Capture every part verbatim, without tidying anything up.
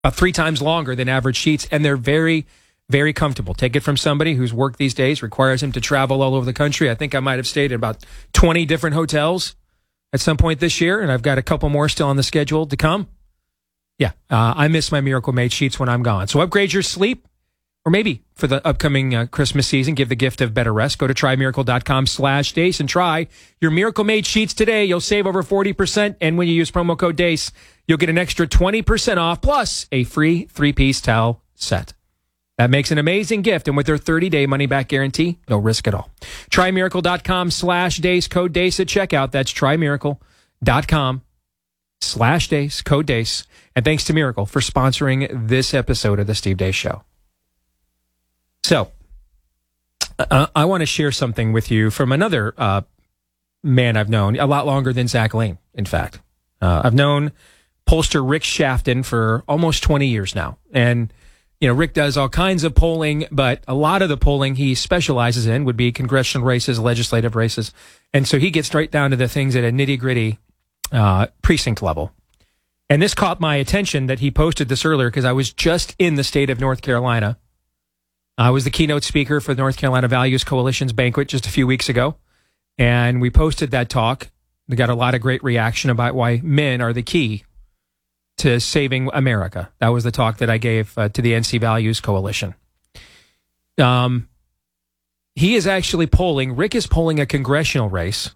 about three times longer than average sheets, and they're very, very comfortable. Take it from somebody whose work these days requires him to travel all over the country. I think I might have stayed at about twenty different hotels at some point this year, and I've got a couple more still on the schedule to come. Yeah, uh, I miss my Miracle Made sheets when I'm gone. So upgrade your sleep, or maybe for the upcoming uh, Christmas season, give the gift of better rest. Go to trymiracle.com slash Deace and try your Miracle Made sheets today. You'll save over forty percent, and when you use promo code Deace, you'll get an extra twenty percent off, plus a free three-piece towel set. That makes an amazing gift, and with their thirty-day money-back guarantee, no risk at all. Trymiracle.com slash Deace, code Deace at checkout. That's trymiracle.com slash Deace, code Deace. And thanks to Miracle for sponsoring this episode of The Steve Deace Show. So, uh, I want to share something with you from another uh, man I've known, a lot longer than Zach Lane, in fact. Uh, I've known pollster Rick Shafton for almost twenty years now. And, you know, Rick does all kinds of polling, but a lot of the polling he specializes in would be congressional races, legislative races. And so he gets right down to the things at a nitty-gritty uh, precinct level. And this caught my attention that he posted this earlier because I was just in the state of North Carolina. I was the keynote speaker for the North Carolina Values Coalition's banquet just a few weeks ago. And we posted that talk. We got a lot of great reaction about why men are the key to saving America. That was the talk that I gave uh, to the N C Values Coalition. Um, he is actually polling, Rick is polling a congressional race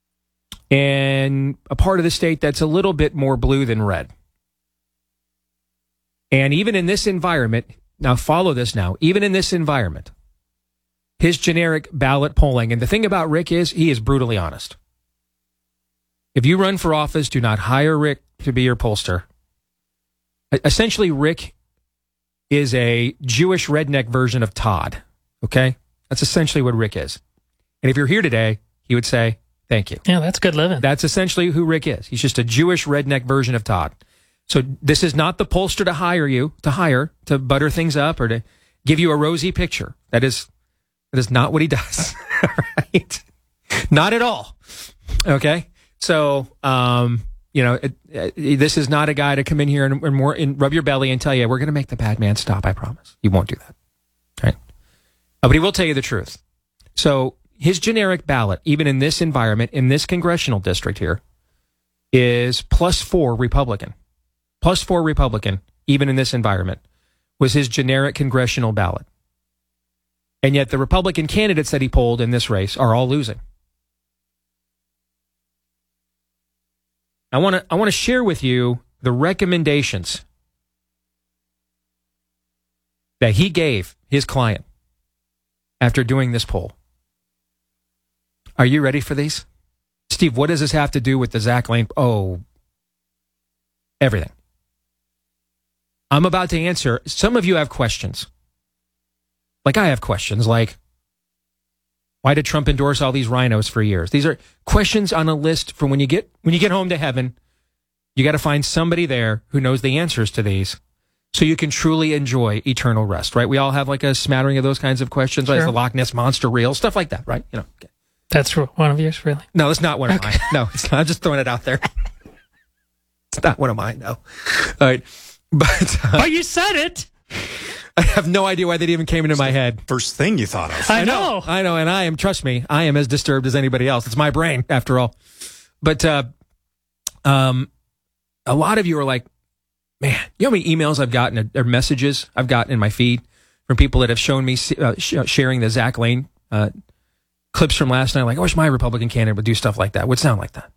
in a part of the state that's a little bit more blue than red. And even in this environment, now follow this now, even in this environment, his generic ballot polling, and the thing about Rick is he is brutally honest. If you run for office, do not hire Rick to be your pollster. Essentially, Rick is a Jewish redneck version of Todd, okay? That's essentially what Rick is. And if you're here today, he would say, thank you. Yeah, that's good living. That's essentially who Rick is. He's just a Jewish redneck version of Todd. So this is not the pollster to hire you, to hire, to butter things up or to give you a rosy picture. That is, that is not what he does, right? Not at all, okay? So, um, you know, it, it, this is not a guy to come in here and, and, more, and rub your belly and tell you, we're going to make the bad man stop, I promise. He won't do that, right? Uh, but he will tell you the truth. So his generic ballot, even in this environment, in this congressional district here, is plus four Republican. Plus four Republican, even in this environment, was his generic congressional ballot. And yet the Republican candidates that he polled in this race are all losing. I want to I want to share with you the recommendations that he gave his client after doing this poll. Are you ready for these? Steve, what does this have to do with the Zach Lane? Oh, everything. I'm about to answer. Some of you have questions. Like I have questions like, why did Trump endorse all these rhinos for years? These are questions on a list for when you get when you get home to heaven. You got to find somebody there who knows the answers to these so you can truly enjoy eternal rest, right? We all have like a smattering of those kinds of questions. Sure. Like, is the Loch Ness Monster real? Stuff like that, right? You know. Okay. That's one of yours, really? No, it's not one okay. of mine. No, it's not. I'm just throwing it out there. It's not one of mine, no. All right. But, uh, but you said it. I have no idea why that even came into my head. First thing you thought of. I know. I know, and I am, trust me, I am as disturbed as anybody else. It's my brain, after all. But uh, um, a lot of you are like, man, you know how many emails I've gotten, or messages I've gotten in my feed from people that have shown me uh, sh- sharing the Zach Lane uh, clips from last night? Like, I wish my Republican candidate would do stuff like that, would sound like that.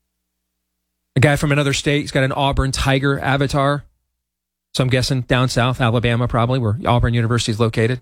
A guy from another state, he's got an Auburn Tiger avatar. So I'm guessing down south, Alabama probably, where Auburn University is located.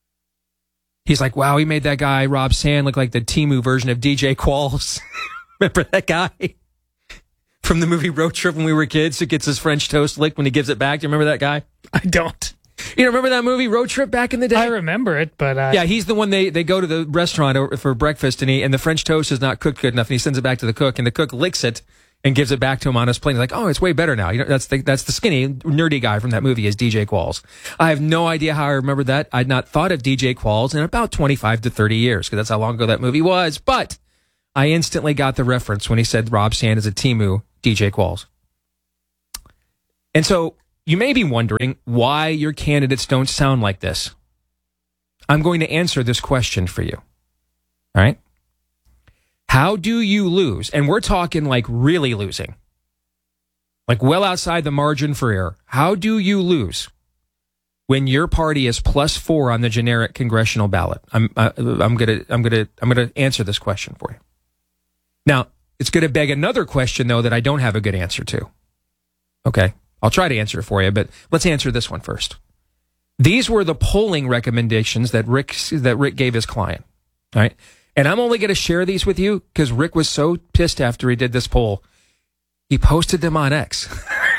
He's like, wow, he made that guy, Rob Sand, look like the Temu version of D J Qualls. Remember that guy? From the movie Road Trip when we were kids, who gets his French toast licked when he gives it back. Do you remember that guy? I don't. You don't remember that movie, Road Trip, back in the day? I remember it, but... Uh... Yeah, he's the one, they, they go to the restaurant for breakfast, and, he, and the French toast is not cooked good enough, and he sends it back to the cook, and the cook licks it and gives it back to him on his plate. He's like, oh, it's way better now. You know, that's the that's the skinny, nerdy guy from that movie is D J Qualls. I have no idea how I remember that. I'd not thought of D J Qualls in about twenty-five to thirty years, because that's how long ago that movie was. But I instantly got the reference when he said Rob Sand is a Temu D J Qualls. And so you may be wondering why your candidates don't sound like this. I'm going to answer this question for you. All right? How do you lose? And we're talking like really losing. Like well outside the margin for error. How do you lose when your party is plus four on the generic congressional ballot? I'm I, I'm gonna I'm gonna I'm gonna answer this question for you. Now, it's gonna beg another question though that I don't have a good answer to. Okay, I'll try to answer it for you, but let's answer this one first. These were the polling recommendations that Rick that Rick gave his client. All right, and I'm only going to share these with you because Rick was so pissed after he did this poll. He posted them on X.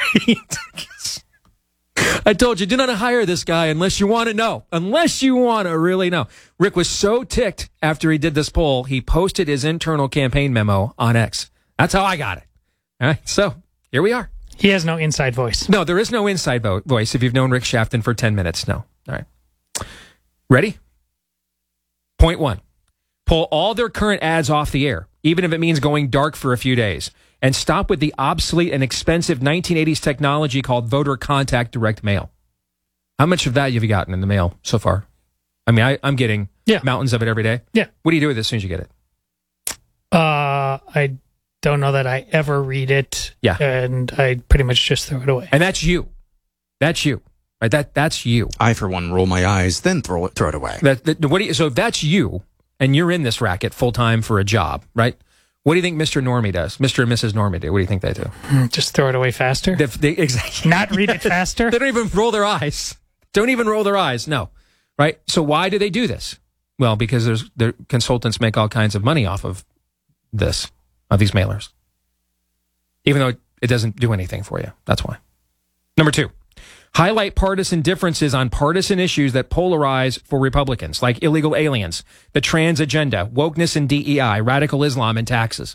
I told you, do not hire this guy unless you want to know. Unless you want to really know. Rick was so ticked after he did this poll, he posted his internal campaign memo on X. That's how I got it. All right, so here we are. He has no inside voice. No, there is no inside vo- voice if you've known Rick Shafton for ten minutes. No. All right. Ready? Point one. Pull all their current ads off the air, even if it means going dark for a few days. And stop with the obsolete and expensive nineteen eighties technology called voter contact direct mail. How much of that have you gotten in the mail so far? I mean, I, I'm getting yeah. mountains of it every day. Yeah. What do you do with it as soon as you get it? Uh, I don't know that I ever read it. Yeah. And I pretty much just throw it away. And that's you. That's you. Right? That that's you. I, for one, roll my eyes, then throw it throw it away. That, that, what do you, so if that's you, and you're in this racket full time for a job, right? What do you think Mister Normie does? Mister and Missus Normie do? What do you think they do? Just throw it away faster? They, they, exactly. Not read it faster? They don't even roll their eyes. Don't even roll their eyes. No. Right? So why do they do this? Well, because there's their consultants make all kinds of money off of this, of these mailers. Even though it, it doesn't do anything for you. That's why. Number two. Highlight partisan differences on partisan issues that polarize for Republicans, like illegal aliens, the trans agenda, wokeness and D E I, radical Islam, and taxes.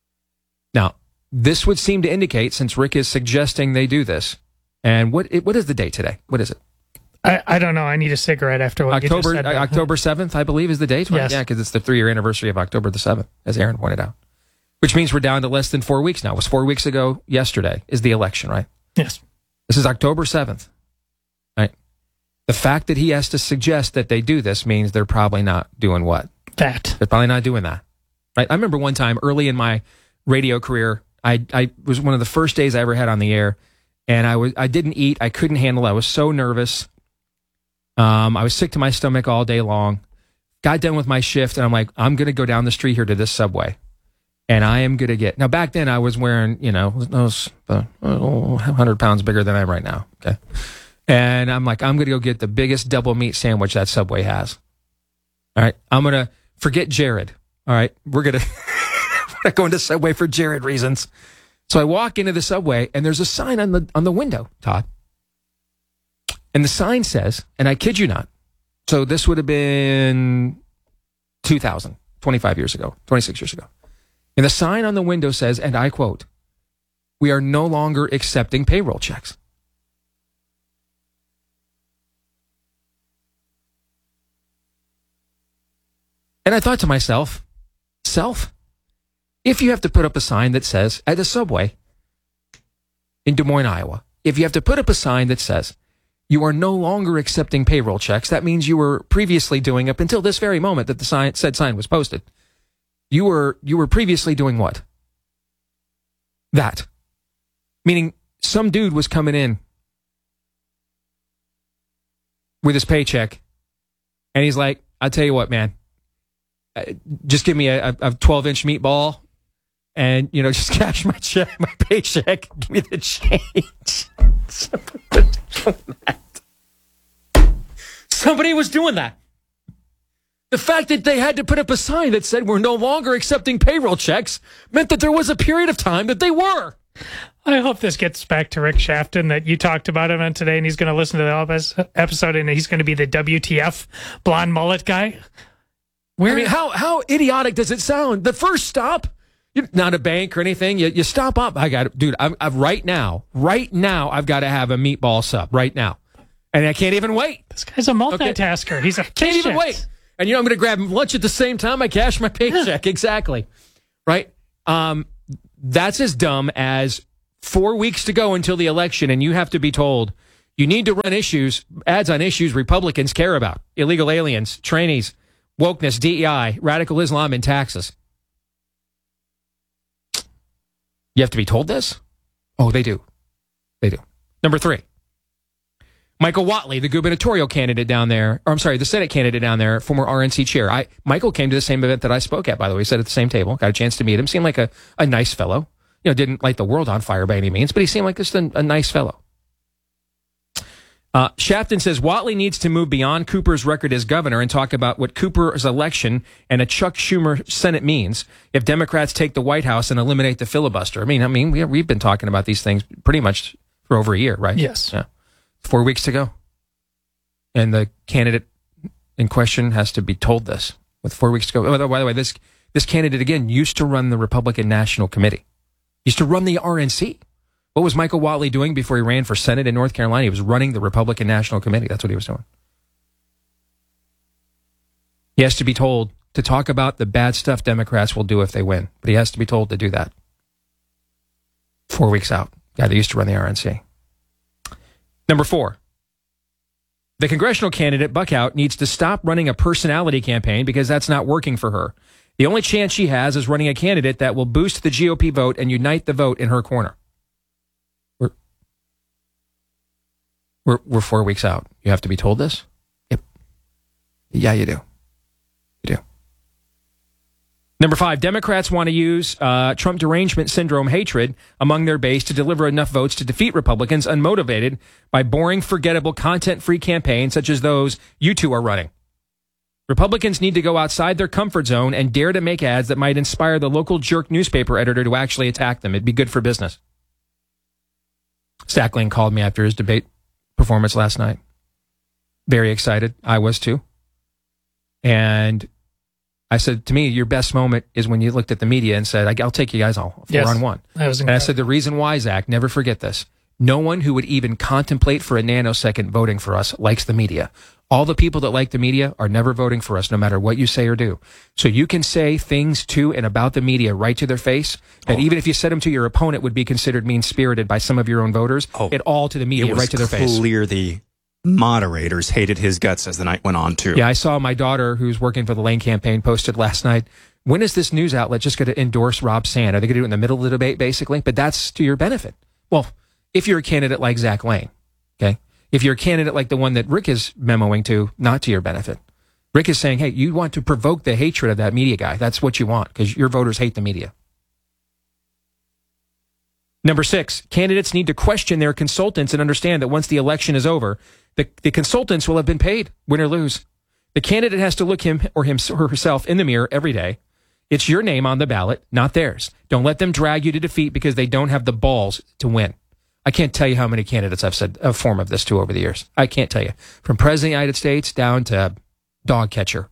Now, this would seem to indicate, since Rick is suggesting they do this, and what what is the date today? What is it? I, I don't know. I need a cigarette after what October, you just said. uh, October seventh, I believe, is the date. Right? Yes. Yeah, because it's the three-year anniversary of October the seventh, as Aaron pointed out. Which means we're down to less than four weeks now. It was four weeks ago yesterday is the election, right? Yes. This is October seventh, right? The fact that he has to suggest that they do this means they're probably not doing what? That. They're probably not doing that, right? I remember one time early in my radio career, I, I was one of the first days I ever had on the air, and I was I didn't eat. I couldn't handle it. I was so nervous. Um, I was sick to my stomach all day long. Got done with my shift, and I'm like, I'm going to go down the street here to this Subway. And I am going to get... Now, back then, I was wearing, you know, I was uh, one hundred pounds bigger than I am right now. Okay. And I'm like, I'm going to go get the biggest double meat sandwich that Subway has. All right. I'm going to forget Jared. All right. We're going to... we're not going to Subway for Jared reasons. So I walk into the Subway, and there's a sign on the on the window, Todd. And the sign says, and I kid you not, so this would have been two thousand, twenty-five years ago, twenty-six years ago. And the sign on the window says, and I quote, "We are no longer accepting payroll checks." And I thought to myself, self, if you have to put up a sign that says, at a Subway in Des Moines, Iowa, if you have to put up a sign that says, you are no longer accepting payroll checks, that means you were previously doing, up until this very moment that the sign, said sign was posted, You were you were previously doing what? That. Meaning some dude was coming in with his paycheck, and he's like, I'll tell you what, man, just give me a twelve-inch meatball, and, you know, just cash my check, my paycheck, give me the change. Somebody was doing that. The fact that they had to put up a sign that said we're no longer accepting payroll checks meant that there was a period of time that they were. I hope this gets back to Rick Shafton, that you talked about him on today, and he's going to listen to the episode, and he's going to be the W T F blonde mullet guy. Where, I mean, how how idiotic does it sound? The first stop, you're not a bank or anything. You you stop up. I got, dude. I'm, I'm right now, right now. I've got to have a meatball sub right now, and I can't even wait. This guy's a multitasker. Okay. He's a can't even wait. And you know, I'm going to grab lunch at the same time I cash my paycheck. Exactly, right? Um, that's as dumb as four weeks to go until the election, and you have to be told You need to run issues, ads on issues Republicans care about. Illegal aliens, trainees, wokeness, D E I, radical Islam, and taxes. You have to be told this? Oh, they do. They do. Number three. Michael Whatley, the gubernatorial candidate down there, or I'm sorry, the Senate candidate down there, former R N C chair. I Michael came to the same event that I spoke at, by the way. He sat at the same table, got a chance to meet him. Seemed like a, a nice fellow. You know, didn't light the world on fire by any means, but he seemed like just a, a nice fellow. Uh, Shafton says Whatley needs to move beyond Cooper's record as governor and talk about what Cooper's election and a Chuck Schumer Senate means if Democrats take the White House and eliminate the filibuster. I mean, I mean, we, we've been talking about these things pretty much for over a year, right? Yes. Yeah. Four weeks to go. And the candidate in question has to be told this with four weeks to go. Oh, by the way, this, this candidate, again, used to run the Republican National Committee, used to run the R N C. What was Michael Whatley doing before he ran for Senate in North Carolina? He was running the Republican National Committee. That's what he was doing. He has to be told to talk about the bad stuff Democrats will do if they win. But he has to be told to do that. Four weeks out. Guy that used to run the R N C. Number four. The congressional candidate, Buckout, needs to stop running a personality campaign because that's not working for her. The only chance she has is running a candidate that will boost the G O P vote and unite the vote in her corner. We're, we're four weeks out. You have to be told this? Yep. Yeah, you do. You do. Number five, Democrats want to use uh, Trump derangement syndrome hatred among their base to deliver enough votes to defeat Republicans unmotivated by boring, forgettable, content-free campaigns such as those you two are running. Republicans need to go outside their comfort zone and dare to make ads that might inspire the local jerk newspaper editor to actually attack them. It'd be good for business. Zach Lane called me after his debate performance last night. Very excited. I was too. And I said, to me, your best moment is when you looked at the media and said, I'll take you guys all four yes, on one. That was and I said, the reason why, Zach, never forget this. No one who would even contemplate for a nanosecond voting for us likes the media. All the people that like the media are never voting for us, no matter what you say or do. So you can say things to and about the media right to their face that oh. even if you said them to your opponent would be considered mean-spirited by some of your own voters. Oh. It all to the media, right to their face. It was clear the moderators hated his guts as the night went on, too. Yeah, I saw my daughter, who's working for the Lane campaign, posted last night, when is this news outlet just going to endorse Rob Sand? Are they going to do it in the middle of the debate, basically? But that's to your benefit. Well, if you're a candidate like Zach Lane, okay? If you're a candidate like the one that Rick is memoing to, not to your benefit. Rick is saying, hey, you want to provoke the hatred of that media guy. That's what you want, because your voters hate the media. Number six, candidates need to question their consultants and understand that once the election is over, the, the consultants will have been paid, win or lose. The candidate has to look him or him or herself in the mirror every day. It's your name on the ballot, not theirs. Don't let them drag you to defeat because they don't have the balls to win. I can't tell you how many candidates I've said a form of this to over the years. I can't tell you. From President of the United States down to dog catcher.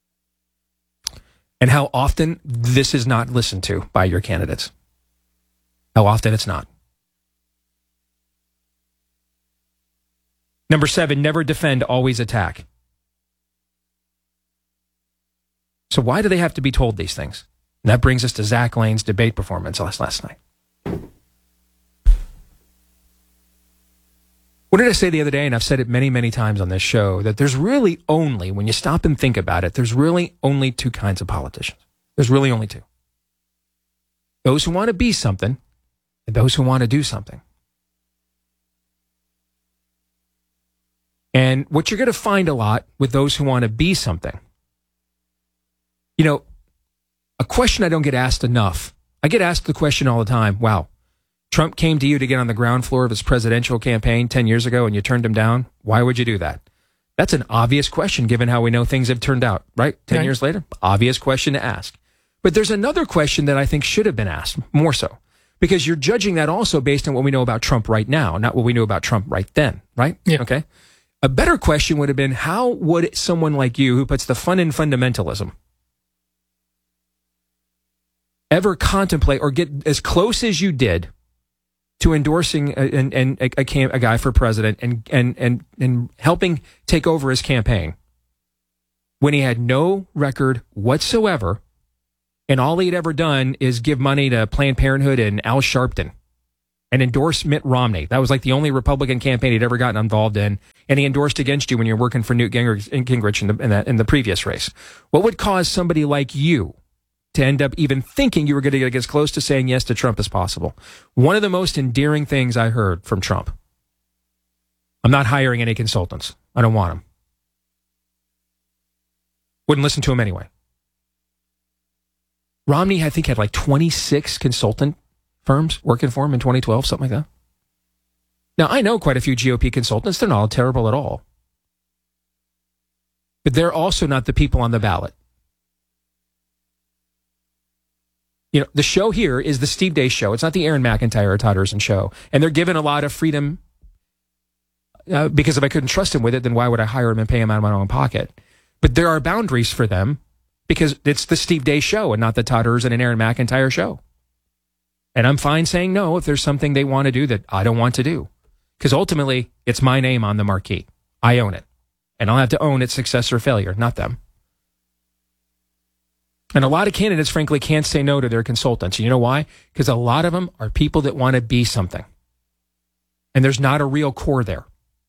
And how often this is not listened to by your candidates. How often it's not. Number seven, never defend, always attack. So why do they have to be told these things? And that brings us to Zach Lane's debate performance last, last night. What did I say the other day, and I've said it many, many times on this show, that there's really only, when you stop and think about it, there's really only two kinds of politicians. There's really only two. Those who want to be something, and those who want to do something. And what you're going to find a lot with those who want to be something, you know, a question I don't get asked enough. I get asked the question all the time, wow, Trump came to you to get on the ground floor of his presidential campaign ten years ago and you turned him down. Why would you do that? That's an obvious question given how we know things have turned out, right? ten right. years later, obvious question to ask. But there's another question that I think should have been asked, more so, because you're judging that also based on what we know about Trump right now, not what we knew about Trump right then, right? Yeah. Okay. A better question would have been, how would someone like you who puts the fun in fundamentalism ever contemplate or get as close as you did to endorsing a, and, and a, a, a guy for president and, and, and, and helping take over his campaign when he had no record whatsoever and all he'd ever done is give money to Planned Parenthood and Al Sharpton? and endorsed Mitt Romney. That was like the only Republican campaign he'd ever gotten involved in. And he endorsed against you when you're working for Newt Gingrich, Gingrich in, the, in, the, in the previous race. What would cause somebody like you to end up even thinking you were going to get as close to saying yes to Trump as possible? One of the most endearing things I heard from Trump. I'm not hiring any consultants. I don't want them. Wouldn't listen to him anyway. Romney, I think, had like twenty-six consultant firms working for him in twenty twelve, something like that. Now, I know quite a few G O P consultants. They're not terrible at all. But they're also not the people on the ballot. You know, the show here is the Steve Deace show. It's not the Aaron McIntyre or Todd Erzen show. And they're given a lot of freedom uh, because if I couldn't trust him with it, then why would I hire him and pay him out of my own pocket? But there are boundaries for them because it's the Steve Deace show and not the Todd Erzen and Aaron McIntyre show. And I'm fine saying no if there's something they want to do that I don't want to do. Because ultimately, it's my name on the marquee. I own it. And I'll have to own its success or failure, not them. And a lot of candidates, frankly, can't say no to their consultants. You know why? Because a lot of them are people that want to be something. And there's not a real core there.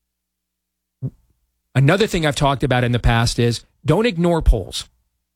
Another thing I've talked about in the past is don't ignore polls.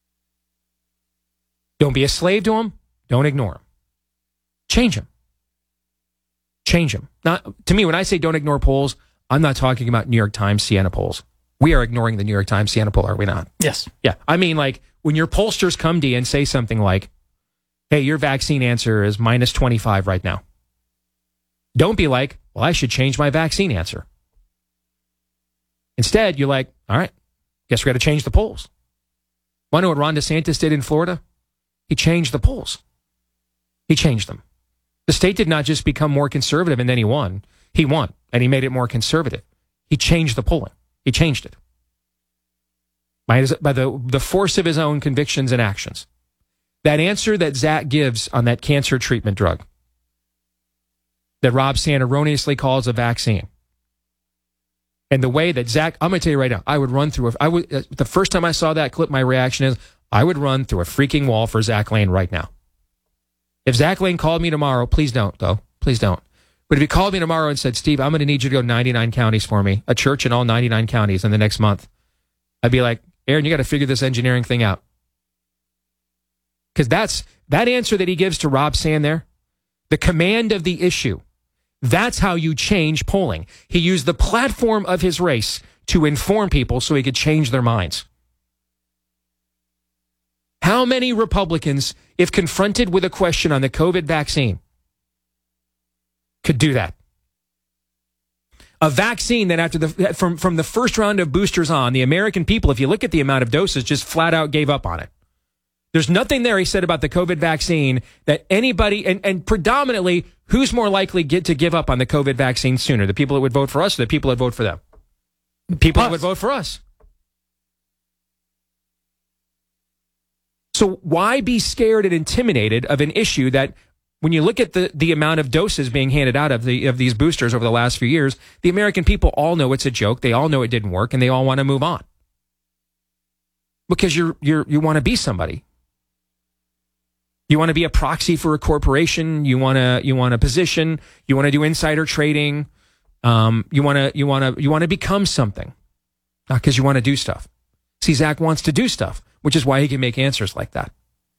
Don't be a slave to them. Don't ignore them. Change them. Change them. Not, to me, when I say don't ignore polls, I'm not talking about New York Times, Siena polls. We are ignoring the New York Times, Siena poll, are we not? Yes. Yeah. I mean, like, when your pollsters come to you and say something like, hey, your vaccine answer is minus twenty-five right now. Don't be like, well, I should change my vaccine answer. Instead, you're like, all right, guess we got to change the polls. Want to know what Ron DeSantis did in Florida? He changed the polls. He changed them. The state did not just become more conservative and then he won. He won, and he made it more conservative. He changed the polling. He changed it. By, his, by the, the force of his own convictions and actions. That answer that Zach gives on that cancer treatment drug that Rob Sand erroneously calls a vaccine. And the way that Zach, I'm going to tell you right now, I would run through, a, I would, uh, the first time I saw that clip, my reaction is, I would run through a freaking wall for Zach Lane right now. If Zach Lane called me tomorrow, please don't, though. Please don't. But if he called me tomorrow and said, Steve, I'm going to need you to go ninety-nine counties for me, a church in all ninety-nine counties in the next month, I'd be like, Aaron, you got to figure this engineering thing out. Because that's, that answer that he gives to Rob Sand there, the command of the issue, that's how you change polling. He used the platform of his race to inform people so he could change their minds. How many Republicans, if confronted with a question on the COVID vaccine, could do that? A vaccine that after the from, from the first round of boosters on, the American people, if you look at the amount of doses, just flat out gave up on it. There's nothing there, he said, about the COVID vaccine that anybody, and, and predominantly, who's more likely get to give up on the COVID vaccine sooner? The people that would vote for us or the people that vote for them? The people us. that would vote for us. So why be scared and intimidated of an issue that, when you look at the, the amount of doses being handed out of the of these boosters over the last few years, the American people all know it's a joke. They all know it didn't work, and they all want to move on because you're you're you want to be somebody. You want to be a proxy for a corporation. You want to you want a position. You want to do insider trading. Um, you want to you want to you want to become something, not because you want to do stuff. See, Zach wants to do stuff, which is why he can make answers like that.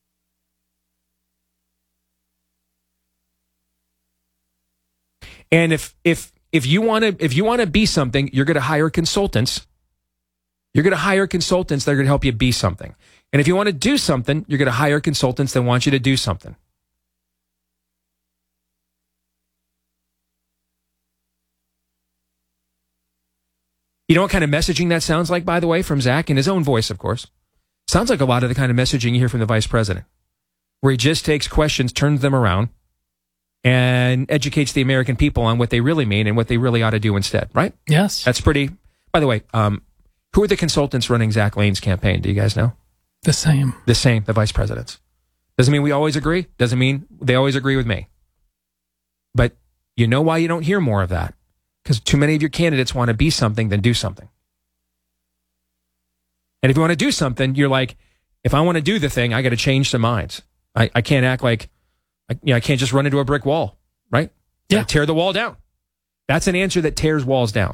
And if if if you want to if you want to be something, you're going to hire consultants. You're going to hire consultants that are going to help you be something. And if you want to do something, you're going to hire consultants that want you to do something. You know what kind of messaging that sounds like, by the way, from Zach, in his own voice, of course? Sounds like a lot of the kind of messaging you hear from the vice president, where he just takes questions, turns them around, and educates the American people on what they really mean and what they really ought to do instead, right? Yes. That's pretty... By the way, um, who are the consultants running Zach Lane's campaign? Do you guys know? The same. The same, the vice presidents. Doesn't mean we always agree. Doesn't mean they always agree with me. But you know why you don't hear more of that? Because too many of your candidates want to be something than do something. And if you want to do something, you're like, if I want to do the thing, I got to change some minds. I, I can't act like... I, you know, I can't just run into a brick wall, right? Yeah. Tear the wall down. That's an answer that tears walls down.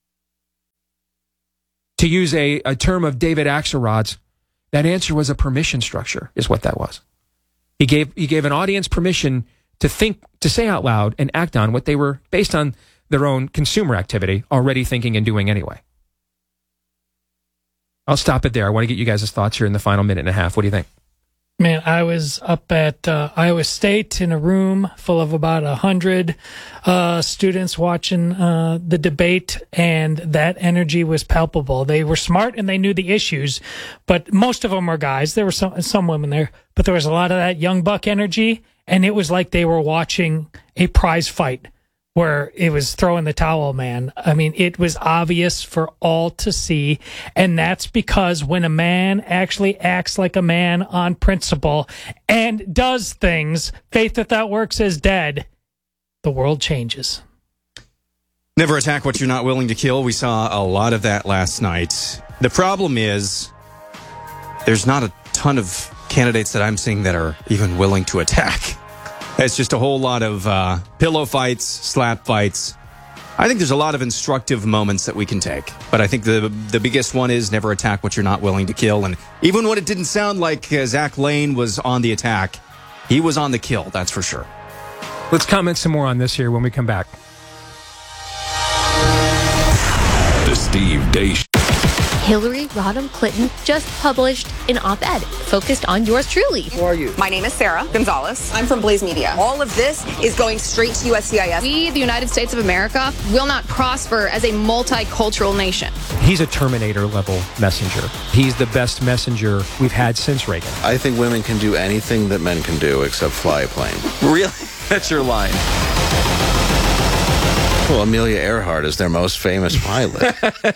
To use a, a term of David Axelrod's, that answer was a permission structure, is what that was. He gave he gave an audience permission to think, to say out loud and act on what they were, based on their own consumer activity, already thinking and doing anyway. I'll stop it there. I want to get you guys' thoughts here in the final minute and a half. What do you think? Man, I was up at uh, Iowa State in a room full of about a hundred uh, students watching uh, the debate, and that energy was palpable. They were smart and they knew the issues, but most of them were guys. There were some some women there, but there was a lot of that young buck energy, and it was like they were watching a prize fight where it was throwing the towel, man. I mean, it was obvious for all to see. And that's because when a man actually acts like a man on principle and does things, faith without works is dead, the world changes. Never attack what you're not willing to kill. We saw a lot of that last night. The problem is there's not a ton of candidates that I'm seeing that are even willing to attack. It's just a whole lot of uh, pillow fights, slap fights. I think there's a lot of instructive moments that we can take. But I think the the biggest one is never attack what you're not willing to kill. And even when it didn't sound like uh, Zach Lane was on the attack, he was on the kill, that's for sure. Let's comment some more on this here when we come back. The Steve Deace. Hillary Rodham Clinton just published an op-ed focused on yours truly. Who are you? My name is Sarah Gonzalez. I'm from Blaze Media. All of this is going straight to U S C I S. We, the United States of America, will not prosper as a multicultural nation. He's a Terminator level messenger. He's the best messenger we've had since Reagan. I think women can do anything that men can do except fly a plane. Really? That's your line. Well, Amelia Earhart is their most famous pilot.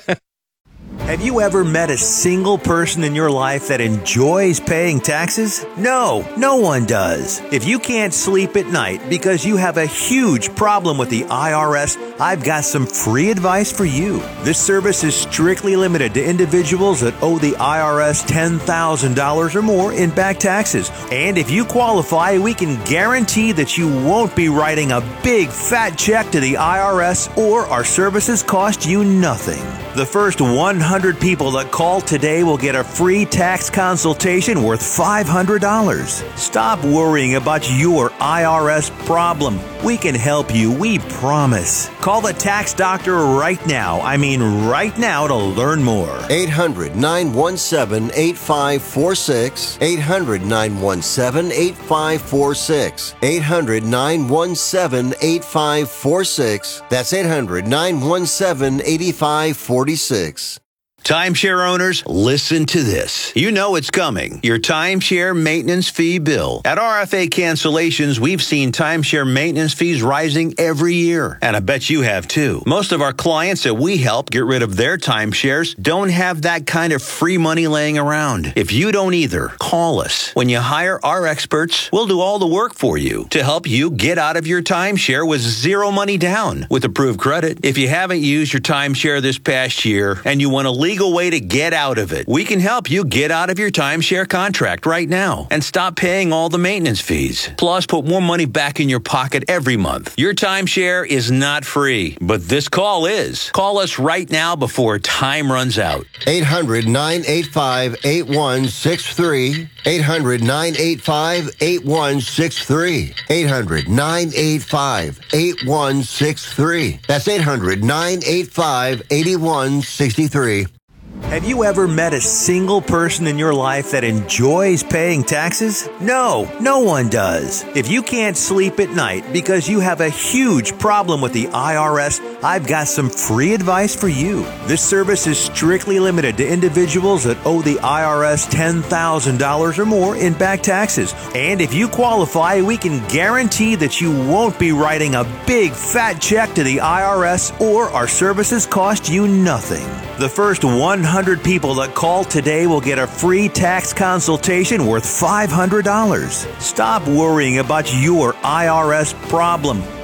Have you ever met a single person in your life that enjoys paying taxes? No, no one does. If you can't sleep at night because you have a huge problem with the I R S, I've got some free advice for you. This service is strictly limited to individuals that owe the I R S ten thousand dollars or more in back taxes. And if you qualify, we can guarantee that you won't be writing a big fat check to the I R S, or our services cost you nothing. The first one hundred people that call today will get a free tax consultation worth five hundred dollars. Stop worrying about your I R S problem. We can help you, we promise. Call the tax doctor right now. I mean right now to learn more. eight hundred, nine one seven, eight five four six. eight hundred, nine one seven, eight five four six. eight hundred, nine one seven, eight five four six. That's eight hundred, nine one seven, eight five four six. Timeshare owners, listen to this. You know it's coming. Your timeshare maintenance fee bill. At R F A Cancellations, we've seen timeshare maintenance fees rising every year. And I bet you have too. Most of our clients that we help get rid of their timeshares don't have that kind of free money laying around. If you don't either, call us. When you hire our experts, we'll do all the work for you to help you get out of your timeshare with zero money down with approved credit. If you haven't used your timeshare this past year and you want to leave legal way to get out of it. We can help you get out of your timeshare contract right now and stop paying all the maintenance fees. Plus, put more money back in your pocket every month. Your timeshare is not free, but this call is. Call us right now before time runs out. eight hundred, nine eight five, eight one six three. eight hundred, nine eight five, eight one six three. eight hundred, nine eight five, eight one six three. That's eight hundred, nine eight five, eight one six three. Have you ever met a single person in your life that enjoys paying taxes? No, no one does. If you can't sleep at night because you have a huge problem with the I R S, I've got some free advice for you. This service is strictly limited to individuals that owe the I R S ten thousand dollars or more in back taxes. And if you qualify, we can guarantee that you won't be writing a big fat check to the I R S, or our services cost you nothing. The first one hundred people that call today will get a free tax consultation worth five hundred dollars. Stop worrying about your I R S problem.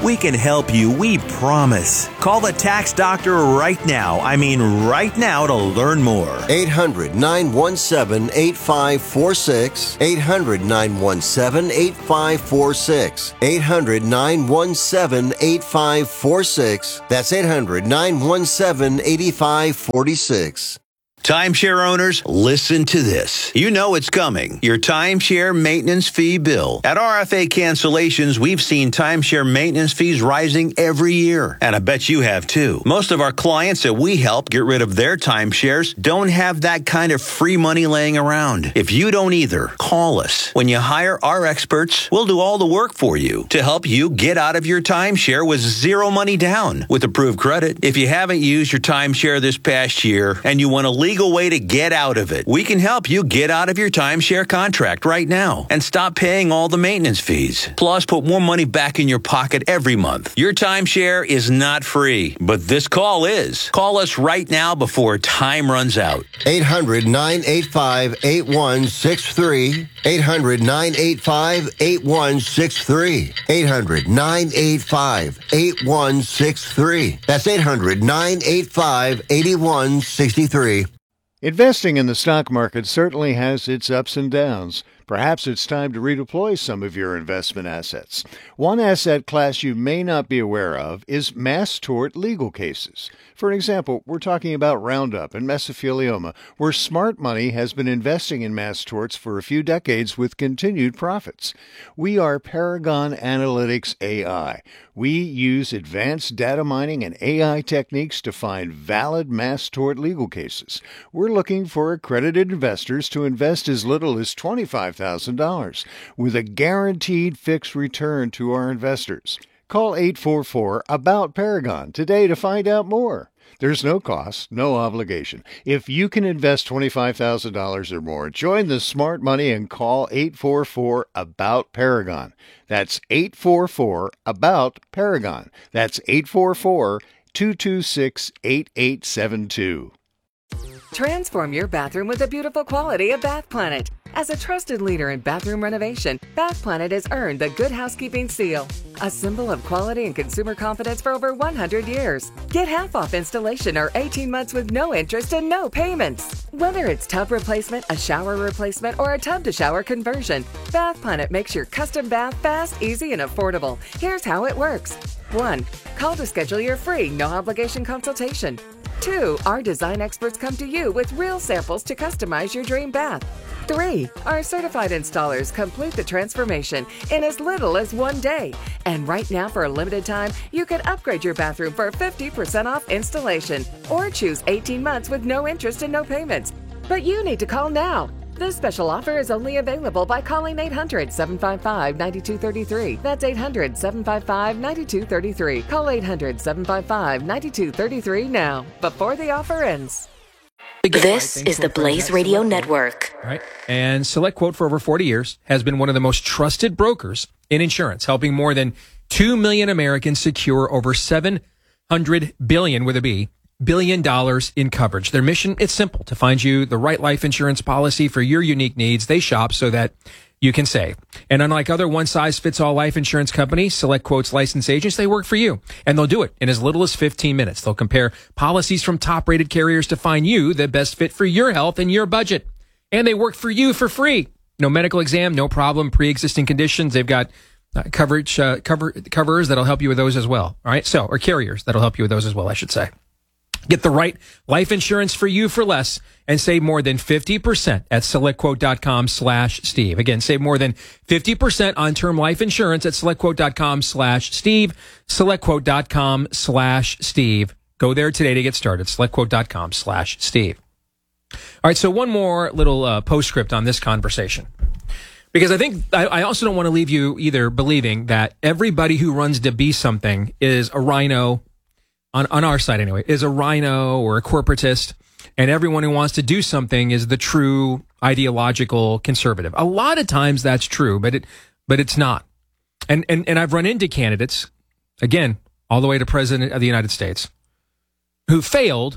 We can help you, we promise. Call the Tax Doctor right now. I mean right now to learn more. eight hundred, nine one seven, eight five four six. eight hundred, nine one seven, eight five four six. eight hundred, nine one seven, eight five four six. That's eight hundred, nine one seven, eight five four six. Timeshare owners, listen to this. You know it's coming. Your timeshare maintenance fee bill. At R F A Cancellations, we've seen timeshare maintenance fees rising every year. And I bet you have too. Most of our clients that we help get rid of their timeshares don't have that kind of free money laying around. If you don't either, call us. When you hire our experts, we'll do all the work for you to help you get out of your timeshare with zero money down with approved credit. If you haven't used your timeshare this past year and you want to leave legal way to get out of it. We can help you get out of your timeshare contract right now and stop paying all the maintenance fees. Plus, put more money back in your pocket every month. Your timeshare is not free, but this call is. Call us right now before time runs out. eight hundred, nine eight five, eight one six three. eight hundred, nine eight five, eight one six three. eight hundred, nine eight five, eight one six three. That's eight hundred, nine eight five, eight one six three. Investing in the stock market certainly has its ups and downs. Perhaps it's time to redeploy some of your investment assets. One asset class you may not be aware of is mass tort legal cases. For example, we're talking about Roundup and mesothelioma, where smart money has been investing in mass torts for a few decades with continued profits. We are Paragon Analytics A I. We use advanced data mining and A I techniques to find valid mass tort legal cases. We're looking for accredited investors to invest as little as twenty-five thousand dollars with a guaranteed fixed return to our investors. Call eight four four, A B O U T, Paragon today to find out more. There's no cost, no obligation. If you can invest twenty-five thousand dollars or more, join the smart money and call eight four four, A B O U T, Paragon. That's eight four four, A B O U T, Paragon. That's eight four four, two two six, eight eight seven two. Transform your bathroom with the beautiful quality of Bath Planet. As a trusted leader in bathroom renovation, Bath Planet has earned the Good Housekeeping seal, a symbol of quality and consumer confidence for over one hundred years. Get half off installation or eighteen months with no interest and no payments. Whether it's tub replacement, a shower replacement, or a tub-to-shower conversion, Bath Planet makes your custom bath fast, easy, and affordable. Here's how it works. one. Call to schedule your free, no-obligation consultation. two. Our design experts come to you with real samples to customize your dream bath. three. Our certified installers complete the transformation in as little as one day. And right now, for a limited time, you can upgrade your bathroom for fifty percent off installation or choose eighteen months with no interest and no payments. But you need to call now. This special offer is only available by calling eight hundred, seven five five, nine two three three. That's eight hundred, seven five five, nine two three three. Call eight hundred, seven five five, nine two three three now, before the offer ends. This is the Blaze Radio Network. All right. And Select Quote for over forty years has been one of the most trusted brokers in insurance, helping more than two million Americans secure over seven hundred billion with a B billion dollars in coverage. Their mission, it's simple, to find you the right life insurance policy for your unique needs. They shop so that you can save. And unlike other one-size-fits-all life insurance companies, Select Quote's licensed agents, they work for you. And they'll do it in as little as fifteen minutes. They'll compare policies from top-rated carriers to find you the best fit for your health and your budget. And they work for you for free. No medical exam, no problem, pre-existing conditions. They've got uh, coverage, uh, cover, coverers that'll help you with those as well. All right. So, or carriers that'll help you with those as well, I should say. Get the right life insurance for you for less and save more than fifty percent at selectquote.com slash Steve. Again, save more than fifty percent on term life insurance at selectquote.com slash Steve. Selectquote.com slash Steve. Go there today to get started. Selectquote.com slash Steve. All right. So one more little uh, postscript on this conversation, because I think I, I also don't want to leave you either believing that everybody who runs to be something is a rhino. On, on our side anyway, is a rhino or a corporatist, and everyone who wants to do something is the true ideological conservative. A lot of times that's true, but it, but it's not. And, and, and I've run into candidates, again, all the way to President of the United States, who failed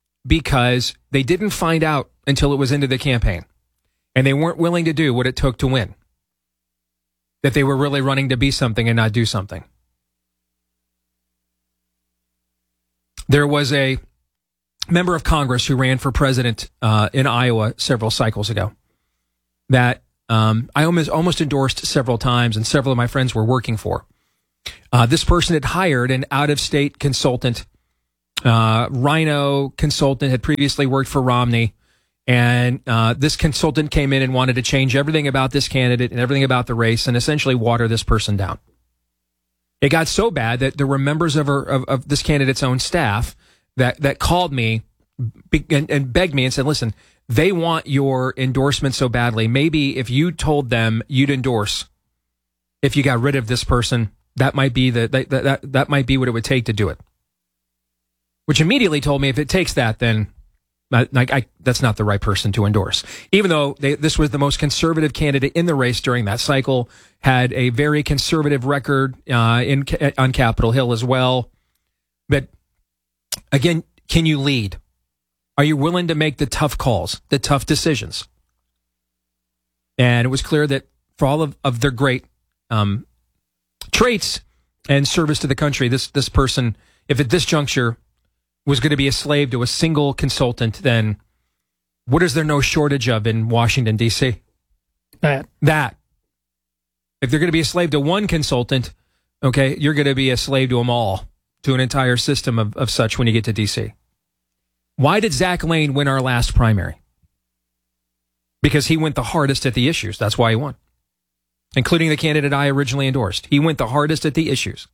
because they didn't find out until it was into the campaign, and they weren't willing to do what it took to win. That they were really running to be something and not do something. There was a member of Congress who ran for president uh, in Iowa several cycles ago that um, I almost, almost endorsed several times, and several of my friends were working for. Uh, this person had hired an out-of-state consultant, uh, Rhino consultant, had previously worked for Romney, and uh, this consultant came in and wanted to change everything about this candidate and everything about the race and essentially water this person down. It got so bad that there were members of, her, of, of this candidate's own staff that, that called me and, and begged me and said, listen, they want your endorsement so badly. Maybe if you told them you'd endorse, if you got rid of this person, that might be the that, that, that might be what it would take to do it. Which immediately told me if it takes that, then I, I, that's not the right person to endorse. Even though they, this was the most conservative candidate in the race during that cycle, had a very conservative record uh, in on Capitol Hill as well. But again, can you lead? Are you willing to make the tough calls, the tough decisions? And it was clear that for all of, of their great um, traits and service to the country, this this person, if at this juncture was going to be a slave to a single consultant, then what is there no shortage of in Washington, D C? That. That. If they're going to be a slave to one consultant, okay, you're going to be a slave to them all, to an entire system of, of such when you get to D C. Why did Zach Lane win our last primary? Because he went the hardest at the issues. That's why he won. Including the candidate I originally endorsed. He went the hardest at the issues.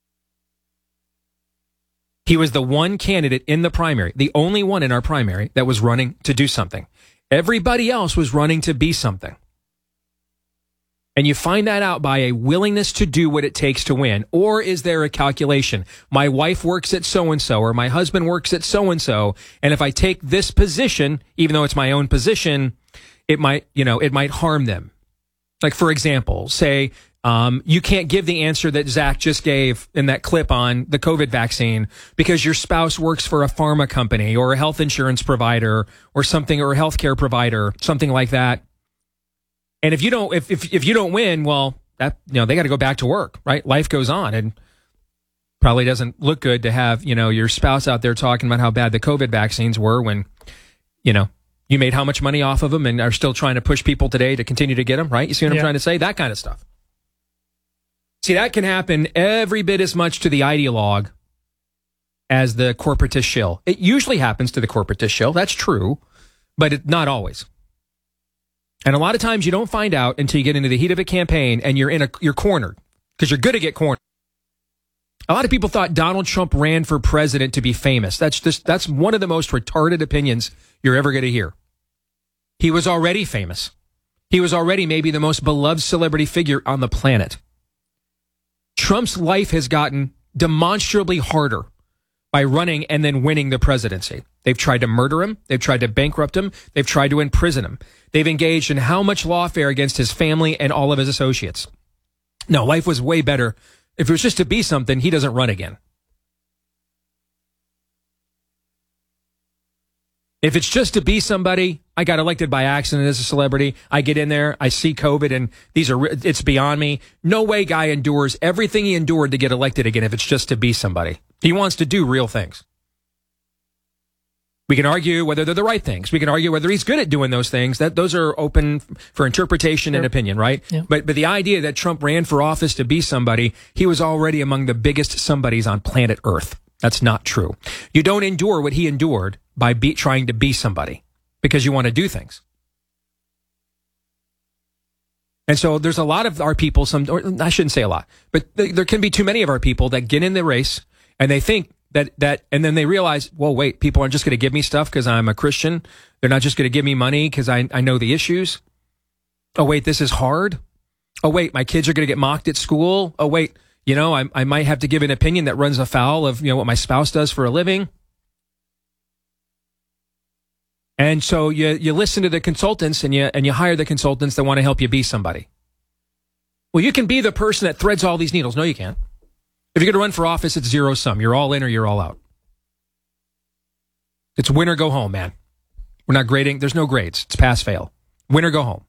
He was the one candidate in the primary, the only one in our primary that was running to do something. Everybody else was running to be something. And you find that out by a willingness to do what it takes to win. Or is there a calculation? My wife works at so-and-so, or my husband works at so-and-so, and if I take this position, even though it's my own position, it might, you know, it might harm them. Like, for example, say, um, you can't give the answer that Zach just gave in that clip on the COVID vaccine because your spouse works for a pharma company or a health insurance provider or something, or a healthcare provider, something like that. And if you don't, if, if, if you don't win, well, that, you know, they got to go back to work, right? Life goes on, and probably doesn't look good to have, you know, your spouse out there talking about how bad the COVID vaccines were when, you know, you made how much money off of them and are still trying to push people today to continue to get them, right? You see what Yeah. I'm trying to say? That kind of stuff. See, that can happen every bit as much to the ideologue as the corporatist shill. It usually happens to the corporatist shill. That's true, but it, not always. And a lot of times you don't find out until you get into the heat of a campaign and you're in a you're cornered, because you're good to get cornered. A lot of people thought Donald Trump ran for president to be famous. That's just that's one of the most retarded opinions you're ever going to hear. He was already famous. He was already maybe the most beloved celebrity figure on the planet. Trump's life has gotten demonstrably harder by running and then winning the presidency. They've tried to murder him. They've tried to bankrupt him. They've tried to imprison him. They've engaged in how much lawfare against his family and all of his associates. No, life was way better. If it was just to be something, he doesn't run again. If it's just to be somebody, I got elected by accident as a celebrity. I get in there, I see COVID, and these are it's beyond me. No way guy endures everything he endured to get elected again if it's just to be somebody. He wants to do real things. We can argue whether they're the right things. We can argue whether he's good at doing those things. That those are open for interpretation and opinion, right? Yeah. But but the idea that Trump ran for office to be somebody, he was already among the biggest somebodies on planet Earth. That's not true. You don't endure what he endured by be, trying to be somebody because you want to do things. And so there's a lot of our people, some, or I shouldn't say a lot, but th- there can be too many of our people that get in the race and they think that, that, and then they realize, well, wait, people aren't just going to give me stuff because I'm a Christian. They're not just going to give me money because I, I know the issues. Oh, wait, this is hard. Oh, wait, my kids are going to get mocked at school. Oh, wait, you know, I, I might have to give an opinion that runs afoul of, you know, what my spouse does for a living. And so you you listen to the consultants and you and you hire the consultants that want to help you be somebody. Well, you can be the person that threads all these needles. No, you can't. If you're going to run for office, it's zero sum. You're all in or you're all out. It's win or go home, man. We're not grading. There's no grades. It's pass fail. Win or go home.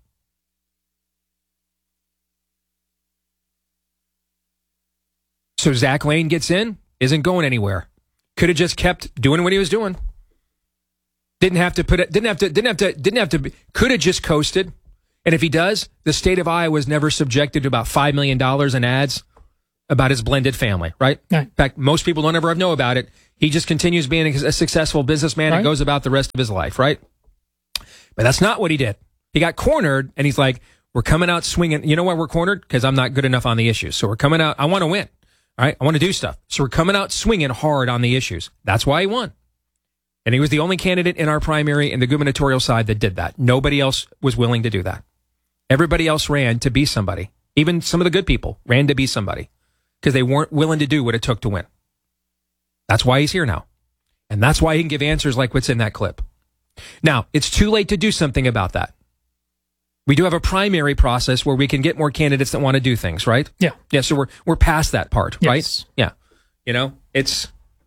So Zach Lane gets in, isn't going anywhere. Could have just kept doing what he was doing. Didn't have to put it. Didn't have to. Didn't have to. Didn't have to. Be, could have just coasted. And if he does, the state of Iowa was never subjected to about five million dollars in ads about his blended family, right? right? In fact, most people don't ever know about it. He just continues being a, a successful businessman right. and goes about the rest of his life, right? But that's not what he did. He got cornered, and he's like, we're coming out swinging. You know why we're cornered? Because I'm not good enough on the issues. So we're coming out. I want to win, all right? I want to do stuff. So we're coming out swinging hard on the issues. That's why he won. And he was the only candidate in our primary in the gubernatorial side that did that. Nobody else was willing to do that. Everybody else ran to be somebody. Even some of the good people ran to be somebody because they weren't willing to do what it took to win. That's why he's here now. And that's why he can give answers like what's in that clip. Now, it's too late to do something about that. We do have a primary process where we can get more candidates that want to do things, right? Yeah. Yeah, so we're we're past that part, yes. right? Yeah. You know, it's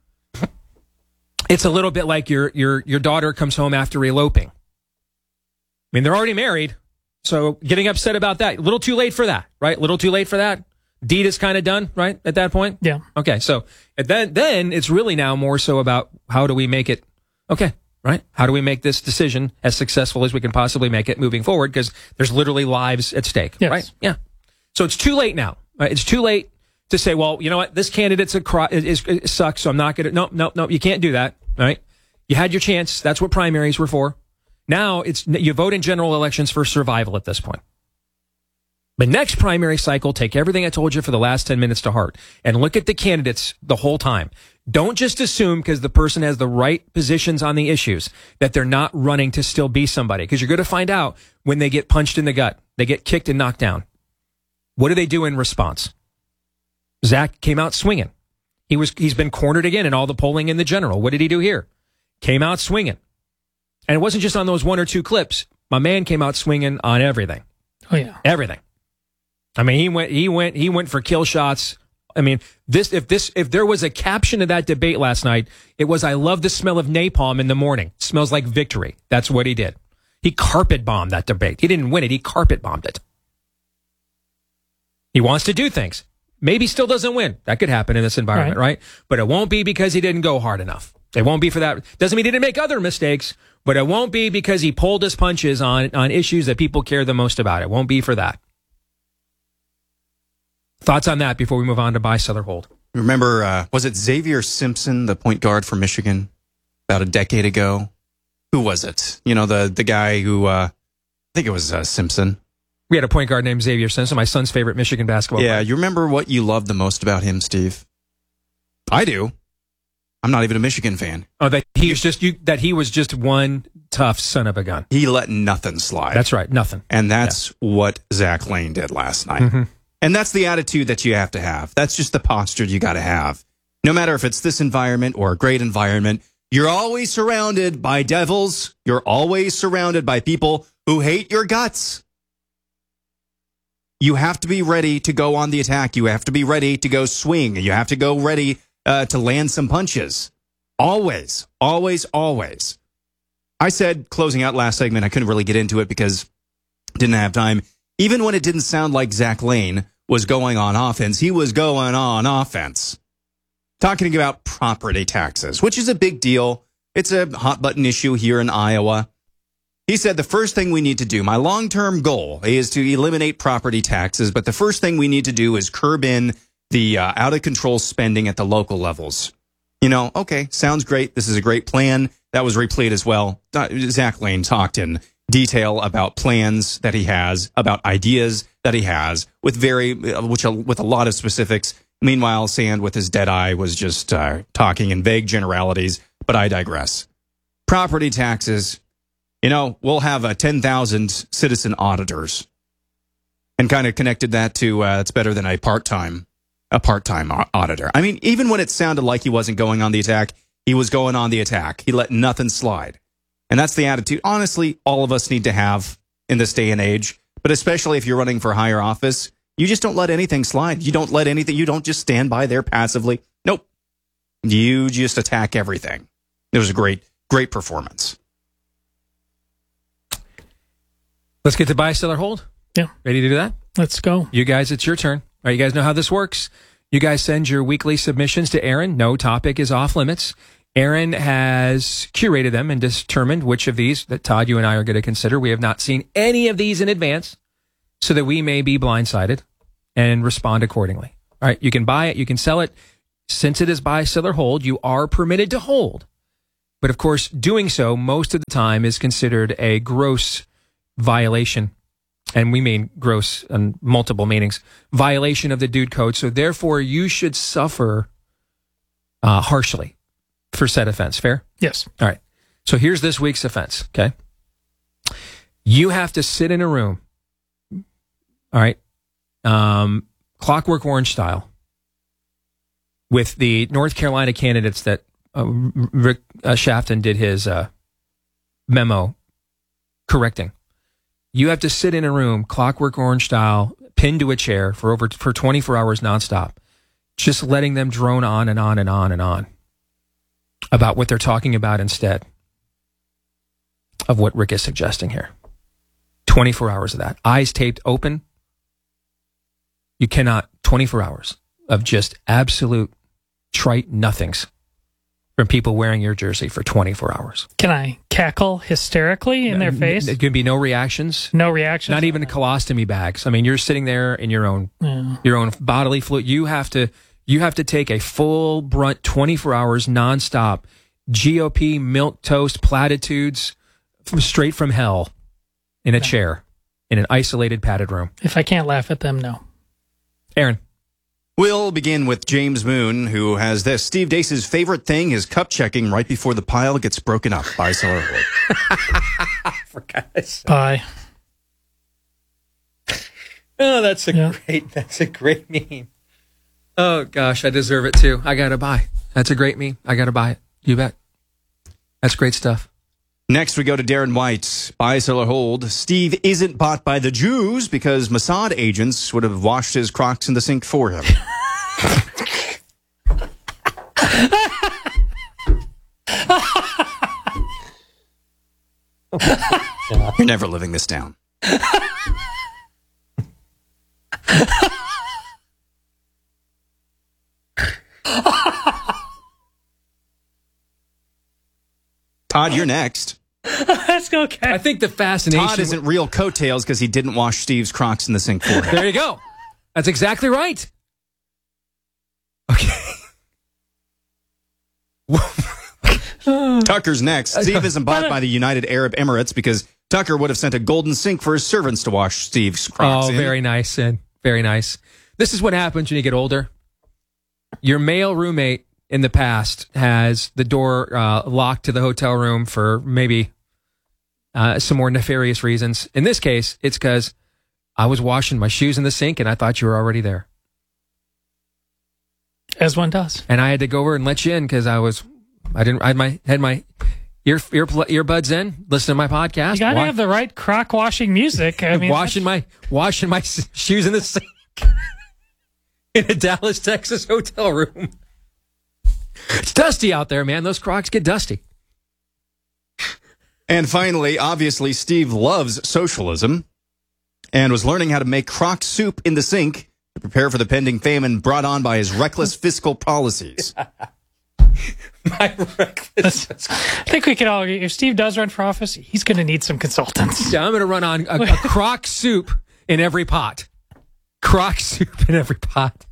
it's a little bit like your your your daughter comes home after eloping. I mean, they're already married. So getting upset about that, a little too late for that, right? A little too late for that. Deed is kind of done, right? At that point? Yeah. Okay. So then, then it's really now more so about how do we make it, okay, right? How do we make this decision as successful as we can possibly make it moving forward? Because there's literally lives at stake, yes. right? Yeah. So it's too late now. Right? It's too late to say, well, you know what? This candidate's a cro- is, is sucks, so I'm not going to, no, no, no, you can't do that, right? You had your chance. That's what primaries were for. Now it's you vote in general elections for survival at this point. The next primary cycle, take everything I told you for the last ten minutes to heart and look at the candidates the whole time. Don't just assume because the person has the right positions on the issues that they're not running to still be somebody, because you're going to find out when they get punched in the gut, they get kicked and knocked down. What do they do in response? Zach came out swinging. He was, he's been cornered again in all the polling in the general. What did he do here? Came out swinging. And it wasn't just on those one or two clips. My man came out swinging on everything. Oh yeah, everything. I mean, he went, he went, he went for kill shots. I mean, this if this if there was a caption of that debate last night, it was "I love the smell of napalm in the morning. It smells like victory." That's what he did. He carpet bombed that debate. He didn't win it. He carpet bombed it. He wants to do things. Maybe still doesn't win. That could happen in this environment, right? right? But it won't be because he didn't go hard enough. It won't be for that. Doesn't mean he didn't make other mistakes, but it won't be because he pulled his punches on, on issues that people care the most about. It won't be for that. Thoughts on that before we move on to buy, sell, or hold? Remember, uh, was it Xavier Simpson, the point guard for Michigan, about a decade ago? Who was it? You know, the, the guy who, uh, I think it was uh, Simpson. We had a point guard named Xavier Simpson, my son's favorite Michigan basketball player. Yeah, you remember what you loved the most about him, Steve? I do. I'm not even a Michigan fan. Oh, that he was just you. That he was just one tough son of a gun. He let nothing slide. That's right, nothing. And that's yeah. what Zach Lane did last night. Mm-hmm. And that's the attitude that you have to have. That's just the posture you got to have. No matter if it's this environment or a great environment, you're always surrounded by devils. You're always surrounded by people who hate your guts. You have to be ready to go on the attack. You have to be ready to go swing. You have to go ready uh, to land some punches. Always, always, always. I said, closing out last segment, I couldn't really get into it because I didn't have time. Even when it didn't sound like Zach Lane was going on offense, he was going on offense. Talking about property taxes, which is a big deal. It's a hot button issue here in Iowa. He said the first thing we need to do, my long-term goal is to eliminate property taxes, but the first thing we need to do is curb in the uh, out-of-control spending at the local levels. You know, okay, sounds great. This is a great plan. That was replayed as well. Zach Lane talked in detail about plans that he has, about ideas that he has, with very, which with a lot of specifics. Meanwhile, Sand, with his dead eye, was just uh, talking in vague generalities, but I digress. Property taxes. You know, we'll have uh, ten thousand citizen auditors, and kind of connected that to uh, it's better than a part-time a part-time auditor. I mean, even when it sounded like he wasn't going on the attack, he was going on the attack. He let nothing slide. And that's the attitude, honestly, all of us need to have in this day and age, but especially if you're running for higher office, you just don't let anything slide. You don't let anything, you don't just stand by there passively. Nope. You just attack everything. It was a great, great performance. Let's get to buy, sell, or hold. Yeah. Ready to do that? Let's go. You guys, it's your turn. All right, you guys know how this works. You guys send your weekly submissions to Aaron. No topic is off limits. Aaron has curated them and determined which of these that Todd, you and I are going to consider. We have not seen any of these in advance so that we may be blindsided and respond accordingly. All right, you can buy it, you can sell it. Since it is buy, sell, or hold, you are permitted to hold. But of course, doing so most of the time is considered a gross violation. And we mean gross and multiple meanings. Violation of the dude code. So therefore, you should suffer uh, harshly for said offense. Fair? Yes. All right. So here's this week's offense, okay? You have to sit in a room, all right, um, Clockwork Orange style, with the North Carolina candidates that uh, Rick uh, Shafton did his uh, memo correcting. You have to sit in a room, Clockwork Orange style, pinned to a chair for over for twenty-four hours nonstop, just letting them drone on and on and on and on about what they're talking about instead of what Rick is suggesting here. twenty-four hours of that. Eyes taped open. You cannot, twenty-four hours of just absolute trite nothings from people wearing your jersey for twenty-four hours. Can I cackle hysterically in their face? There can be no reactions. No reactions? Not even colostomy bags. I mean, you're sitting there in your own Yeah. your own bodily fluid. You have to you have to take a full brunt twenty-four hours nonstop G O P milk toast platitudes from straight from hell in a chair in an isolated padded room. If I can't laugh at them, no. Aaron. We'll begin with James Moon, who has this. Steve Deace's favorite thing is cup checking right before the pile gets broken up. Buy, sell, or hold. For God's sake. Bye. Oh, that's a Yeah. great, that's a great meme. Oh, gosh, I deserve it too. I got to buy. That's a great meme. I got to buy it. You bet. That's great stuff. Next, we go to Darren White. Buy, sell, or hold. Steve isn't bought by the Jews because Mossad agents would have washed his Crocs in the sink for him. You're never living this down. Todd, you're next. Let's go, Ken. I think the fascination... Todd isn't real coattails because he didn't wash Steve's Crocs in the sink for him. There you go. That's exactly right. Okay. Tucker's next. Steve isn't bought by the United Arab Emirates because Tucker would have sent a golden sink for his servants to wash Steve's Crocs Oh, in. very nice, Sid. Very nice. This is what happens when you get older. Your male roommate in the past has the door uh, locked to the hotel room for maybe uh, some more nefarious reasons. In this case, it's because I was washing my shoes in the sink and I thought you were already there. As one does. And I had to go over and let you in because I was, I didn't, I had my, had my ear, ear, earbuds in, listen to my podcast. You gotta wa- have the right crock washing music. I mean, washing my, washing my s- shoes in the sink in a Dallas, Texas hotel room. It's dusty out there, man. Those Crocs get dusty. And finally, obviously, Steve loves socialism and was learning how to make Croc soup in the sink to prepare for the pending famine brought on by his reckless fiscal policies. My reckless. I think we can all agree. If Steve does run for office, he's going to need some consultants. Yeah, I'm going to run on a, a Croc soup in every pot. Croc soup in every pot.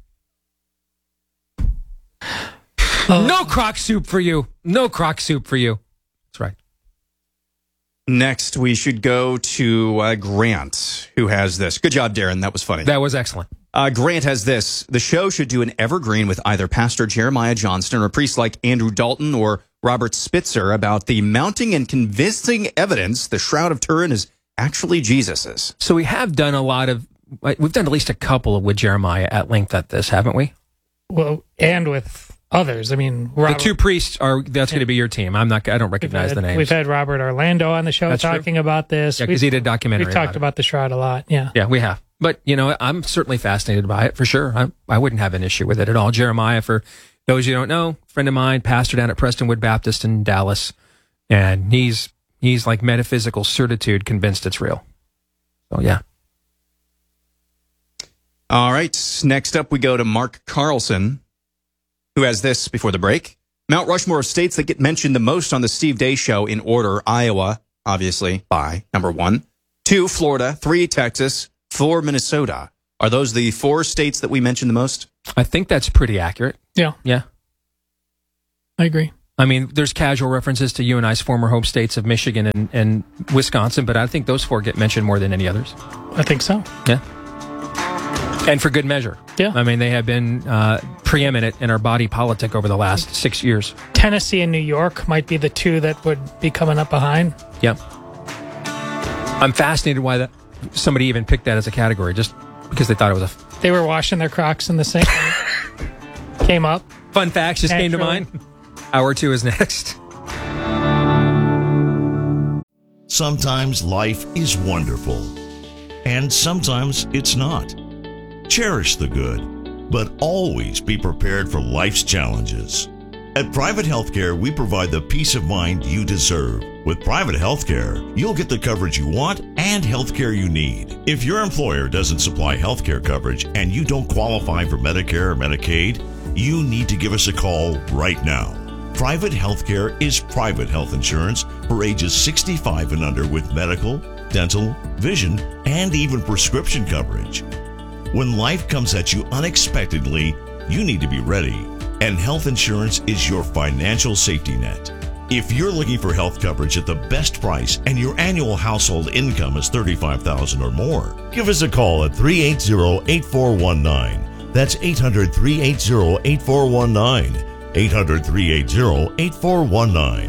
Uh, no Croc soup for you. No Croc soup for you. That's right. Next, we should go to uh, Grant, who has this. Good job, Darren. That was funny. That was excellent. Uh, Grant has this. The show should do an evergreen with either Pastor Jeremiah Johnston or priests like Andrew Dalton or Robert Spitzer about the mounting and convincing evidence the Shroud of Turin is actually Jesus's. So we have done a lot of, we've done at least a couple with Jeremiah at length at this, haven't we? Well, and with others. I mean, Robert, the two priests are, that's going to be your team. I'm not, I don't recognize had, the names. We've had Robert Orlando on the show That's talking true. about this. Yeah, because he did a documentary We've talked about, it. about the Shroud a lot. Yeah. Yeah, we have. But, you know, I'm certainly fascinated by it for sure. I, I wouldn't have an issue with it at all. Jeremiah, for those you don't know, friend of mine, pastor down at Prestonwood Baptist in Dallas. And he's, he's like metaphysical certitude convinced it's real. So, yeah. All right. Next up, we go to Mark Carlson, who has this before the break. Mount Rushmore of states that get mentioned the most on the Steve Day Show in order. Iowa, obviously, by number one. Two, Florida. Three, Texas. Four, Minnesota. Are those the four states that we mentioned the most? I think that's pretty accurate. Yeah. Yeah. I agree. I mean, there's casual references to you and I's former home states of Michigan and, and Wisconsin, but I think those four get mentioned more than any others. I think so. Yeah. And for good measure. Yeah. I mean, they have been uh, preeminent in our body politic over the last six years. Tennessee and New York might be the two that would be coming up behind. Yep. I'm fascinated why that somebody even picked that as a category, just because they thought it was a... They were washing their Crocs in the sink. Came up. Fun facts just Naturally. came to mind. Hour two is next. Sometimes life is wonderful, and sometimes it's not. Cherish the good, but always be prepared for life's challenges. At Private Healthcare, we provide the peace of mind you deserve. With Private Healthcare, you'll get the coverage you want and healthcare you need. If your employer doesn't supply healthcare coverage and you don't qualify for Medicare or Medicaid, you need to give us a call right now. Private Healthcare is private health insurance for ages sixty-five and under with medical, dental, vision, and even prescription coverage. When life comes at you unexpectedly, you need to be ready, and health insurance is your financial safety net. If you're looking for health coverage at the best price and your annual household income is thirty-five thousand dollars or more, give us a call at three eight zero, eight four one nine. That's eight hundred, three eight zero, eight four one nine. eight hundred, three eight zero, eight four one nine.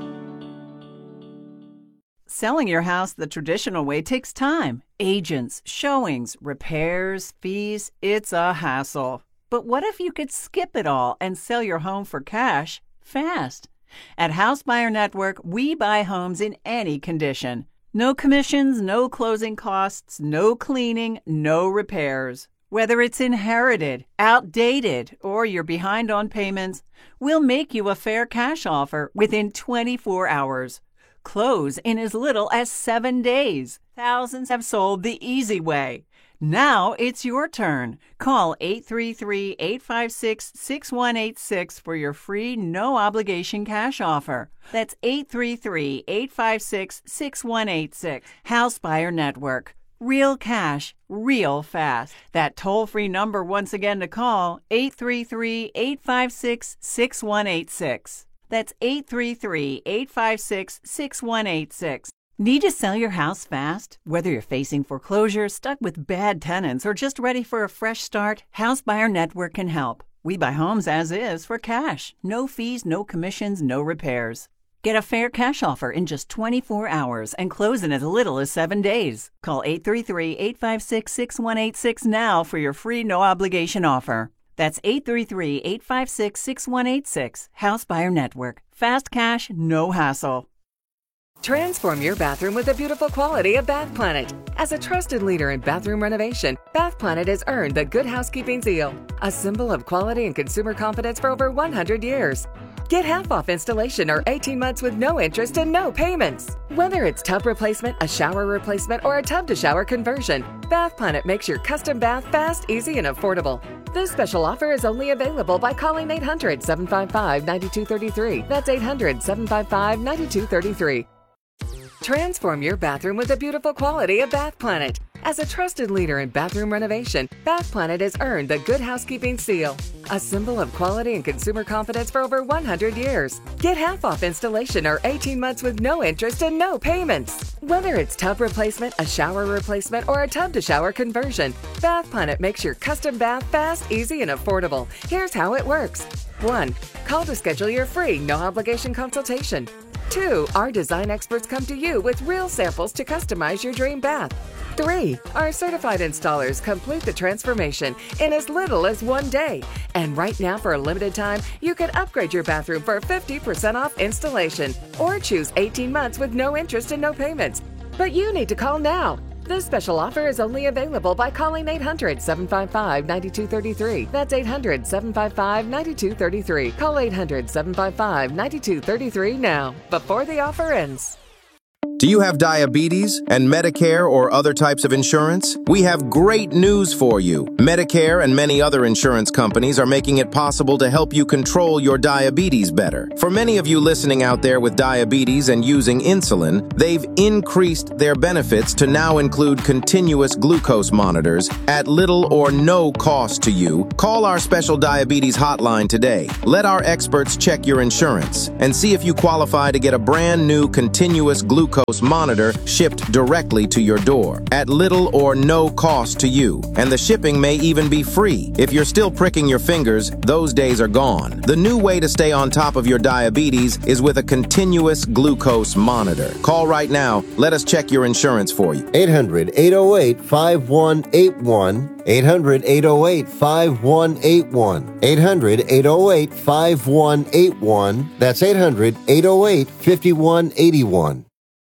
Selling your house the traditional way takes time. Agents, showings, repairs, fees, it's a hassle. But what if you could skip it all and sell your home for cash fast? At House Buyer Network, we buy homes in any condition. No commissions, no closing costs, no cleaning, no repairs. Whether it's inherited, outdated, or you're behind on payments, we'll make you a fair cash offer within twenty-four hours. Close in as little as seven days. Thousands have sold the easy way. Now it's your turn. Call eight three three, eight five six, six one eight six for your free, no-obligation cash offer. That's eight three three, eight five six, six one eight six. House Buyer Network. Real cash, real fast. That toll-free number once again to call, eight three three, eight five six, six one eight six. That's eight three three, eight five six, six one eight six. Need to sell your house fast? Whether you're facing foreclosure, stuck with bad tenants, or just ready for a fresh start, House Buyer Network can help. We buy homes as is for cash. No fees, no commissions, no repairs. Get a fair cash offer in just twenty-four hours and close in as little as seven days. Call eight three three, eight five six, six one eight six now for your free no-obligation offer. That's eight three three, eight five six, six one eight six. House Buyer Network. Fast cash, no hassle. Transform your bathroom with the beautiful quality of Bath Planet. As a trusted leader in bathroom renovation, Bath Planet has earned the Good Housekeeping Seal, a symbol of quality and consumer confidence for over one hundred years. Get half off installation or eighteen months with no interest and no payments. Whether it's tub replacement, a shower replacement, or a tub-to-shower conversion, Bath Planet makes your custom bath fast, easy, and affordable. This special offer is only available by calling eight hundred, seven five five, nine two three three. That's eight hundred, seven five five, nine two three three. Transform your bathroom with the beautiful quality of Bath Planet. As a trusted leader in bathroom renovation, Bath Planet has earned the Good Housekeeping Seal, a symbol of quality and consumer confidence for over one hundred years. Get half off installation or eighteen months with no interest and no payments. Whether it's tub replacement, a shower replacement, or a tub-to-shower conversion, Bath Planet makes your custom bath fast, easy, and affordable. Here's how it works. one. Call to schedule your free, no-obligation consultation. two. Our design experts come to you with real samples to customize your dream bath. three. Our certified installers complete the transformation in as little as one day. And right now, for a limited time, you can upgrade your bathroom for fifty percent off installation or choose eighteen months with no interest and no payments. But you need to call now. This special offer is only available by calling eight hundred, seven five five, nine two three three. That's eight hundred, seven five five, nine two three three. Call eight hundred, seven five five, nine two three three now, before the offer ends. Do you have diabetes and Medicare or other types of insurance? We have great news for you. Medicare and many other insurance companies are making it possible to help you control your diabetes better. For many of you listening out there with diabetes and using insulin, they've increased their benefits to now include continuous glucose monitors at little or no cost to you. Call our special diabetes hotline today. Let our experts check your insurance and see if you qualify to get a brand new continuous glucose monitor shipped directly to your door at little or no cost to you. And the shipping may even be free. If you're still pricking your fingers, those days are gone. The new way to stay on top of your diabetes is with a continuous glucose monitor. Call right now. Let us check your insurance for you. eight hundred, eight oh eight, five one eight one. eight hundred, eight oh eight, five one eight one. eight hundred, eight oh eight, five one eight one. That's eight hundred, eight oh eight, five one eight one.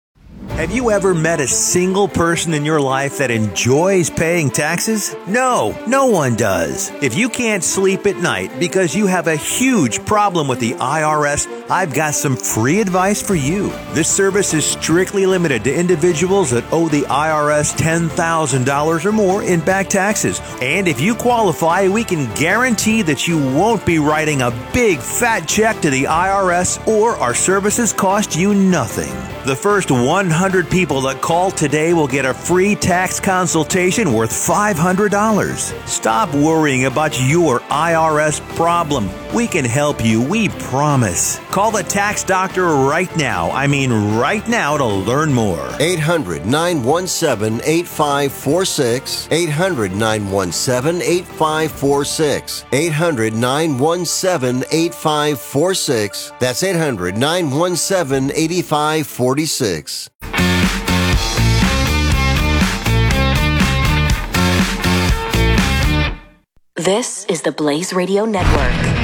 Have you ever met a single person in your life that enjoys paying taxes? No, no one does. If you can't sleep at night because you have a huge problem with the I R S, I've got some free advice for you. This service is strictly limited to individuals that owe the I R S ten thousand dollars or more in back taxes. And if you qualify, we can guarantee that you won't be writing a big fat check to the I R S, or our services cost you nothing. The first one hundred people that call today will get a free tax consultation worth five hundred dollars. Stop worrying about your I R S problem. We can help you, we promise. Call the tax doctor right now. I mean right now to learn more. eight hundred, nine one seven, eight five four six. eight hundred, nine one seven, eight five four six. eight hundred, nine one seven, eight five four six. That's eight hundred, nine one seven, eight five four six. This is the Blaze Radio Network.